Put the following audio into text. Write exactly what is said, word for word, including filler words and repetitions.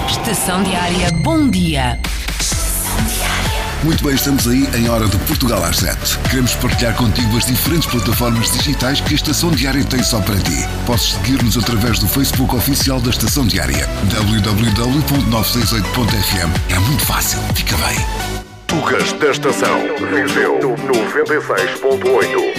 Estação Diária, bom dia. Muito bem, estamos aí em Hora de Portugal às sete. Queremos partilhar contigo as diferentes plataformas digitais que a Estação Diária tem só para ti. Podes seguir-nos através do Facebook oficial da Estação Diária, w w w ponto novecentos e sessenta e oito ponto f m. É muito fácil, fica bem. Tugas da Estação, Viseu noventa e seis ponto oito.